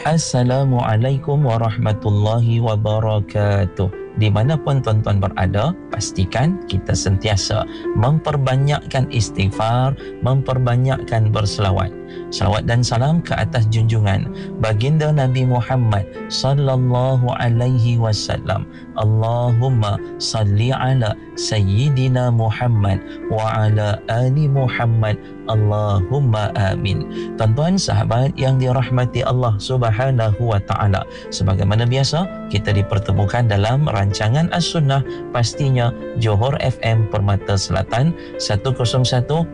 Assalamualaikum warahmatullahi wabarakatuh. Dimanapun tuan-tuan berada, pastikan kita sentiasa memperbanyakkan istighfar, memperbanyakkan berselawat. Salawat dan salam ke atas junjungan baginda Nabi Muhammad sallallahu alaihi wasallam. Allahumma salli ala sayyidina Muhammad wa ala ali Muhammad. Allahumma amin. Tuan-tuan sahabat yang dirahmati Allah Subhanahu wa taala, sebagaimana biasa kita dipertemukan dalam rancangan As-Sunnah, pastinya Johor FM Permata Selatan 101.9.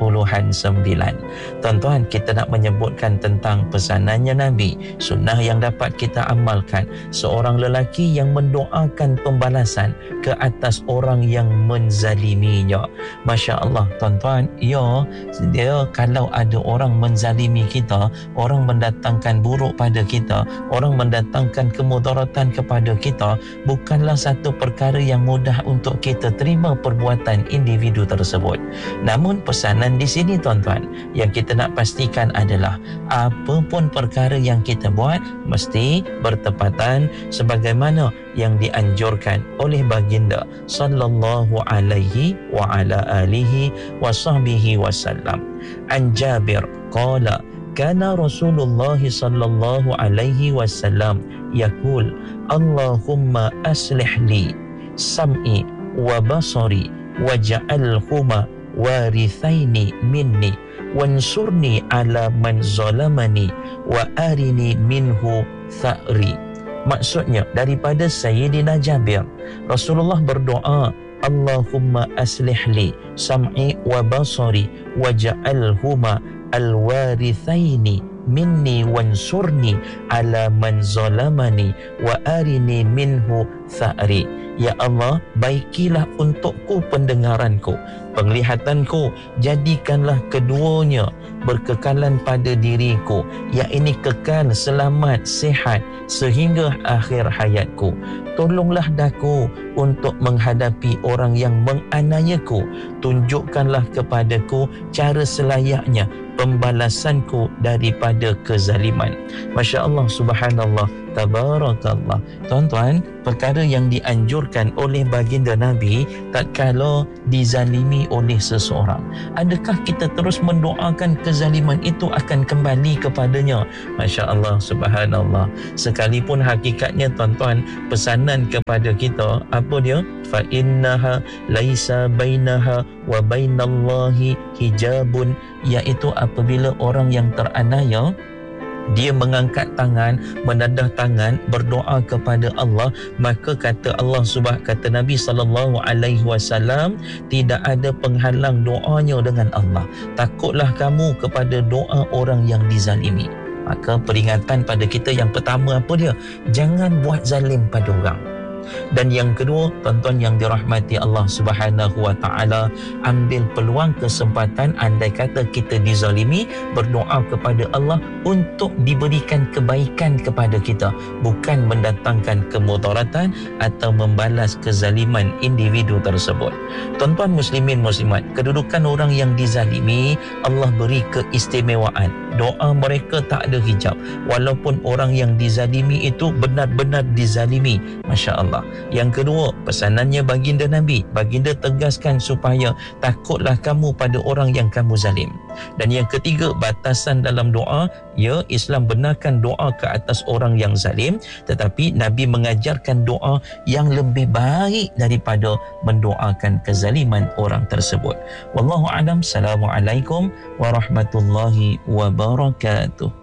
Tuan-tuan, kita nak menyebutkan tentang pesanannya Nabi, sunnah yang dapat kita amalkan. Seorang lelaki yang mendoakan pembalasan ke atas orang yang menzaliminya. Masya Allah tuan-tuan, dia kalau ada orang menzalimi kita, orang mendatangkan buruk pada kita, orang mendatangkan kemudaratan kepada kita, bukanlah satu perkara yang mudah untuk kita terima perbuatan individu tersebut. Namun pesanan di sini tuan-tuan, yang kita nak pastikan adalah apapun perkara yang kita buat mesti bertepatan sebagaimana yang dianjurkan oleh baginda sallallahu alaihi wa ala alihi wa sahbihi wasallam. An Jabir qala kana Rasulullah sallallahu alaihi wasallam yaqul Allahumma aslih li sam'i wa basari waj'alhuma warithaini minni wansurni ala man zalamani wa arini minhu tha'ri. Maksudnya daripada Sayyidina Jabir, Rasulullah berdoa, Allahumma aslih li sam'i wa basari waj'alhuma alwarithaini minni wansurni ala man zalamani wa arini minhu tha'ri. Ya Allah, baikilah untukku pendengaranku, penglihatanku, jadikanlah keduanya berkekalan pada diriku, yang ini kekal, selamat, sihat sehingga akhir hayatku. Tolonglah daku untuk menghadapi orang yang menganiayaku. Tunjukkanlah kepadaku cara selayaknya pembalasanku daripada kezaliman. Masya Allah, subhanallah, tabarakallah. Tuan-tuan, perkara yang dianjurkan oleh baginda Nabi tatkala dizalimi oleh seseorang, adakah kita terus mendoakan kezaliman itu akan kembali kepadanya? Masya Allah, subhanallah. Sekalipun hakikatnya tuan-tuan, pesanan kepada kita apa dia? Fa innaha laisa bainaha wa bainallahi hijabun, iaitu apabila orang yang teraniaya dia mengangkat tangan, menadah tangan, berdoa kepada Allah, maka kata Nabi sallallahu alaihi wasallam, tidak ada penghalang doanya dengan Allah. Takutlah kamu kepada doa orang yang dizalimi. Maka peringatan pada kita yang pertama apa dia? Jangan buat zalim pada orang. Dan yang kedua, tuan-tuan yang dirahmati Allah Subhanahu wa taala, ambil peluang kesempatan andai kata kita dizalimi, berdoa kepada Allah untuk diberikan kebaikan kepada kita, bukan mendatangkan kemudaratan atau membalas kezaliman individu tersebut. Tuan-tuan muslimin muslimat, kedudukan orang yang dizalimi Allah beri keistimewaan. Doa mereka tak ada hijab, walaupun orang yang dizalimi itu benar-benar dizalimi. Masya Allah. Yang kedua, pesanannya baginda Nabi, baginda tegaskan supaya takutlah kamu pada orang yang kamu zalim. Dan yang ketiga, batasan dalam doa, ya, Islam benarkan doa ke atas orang yang zalim, tetapi Nabi mengajarkan doa yang lebih baik daripada mendoakan kezaliman orang tersebut. Wallahu a'lam. Assalamualaikum warahmatullahi wabarakatuh.